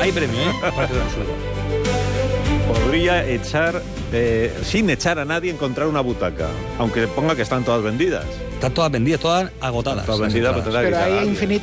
Hay premio, aparte del sueldo. Podría echar, sin echar a nadie, encontrar una butaca, aunque ponga que están todas vendidas. Están todas vendidas, todas agotadas. Todas vendidas, pero te da que Pero echar a hay alguien. infinitas